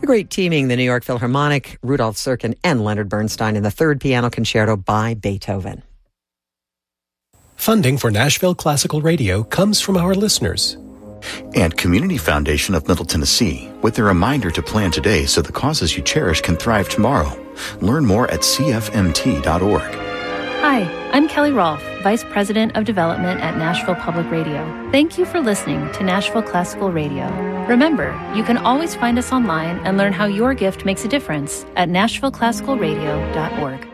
great teaming, the New York Philharmonic, Rudolf Serkin, and Leonard Bernstein in the Third Piano Concerto by Beethoven. Funding for Nashville Classical Radio comes from our listeners. And Community Foundation of Middle Tennessee, with a reminder to plan today so the causes you cherish can thrive tomorrow. Learn more at cfmt.org. Hi, I'm Kelly Rolfe, Vice President of Development at Nashville Public Radio. Thank you for listening to Nashville Classical Radio. Remember, you can always find us online and learn how your gift makes a difference at nashvilleclassicalradio.org.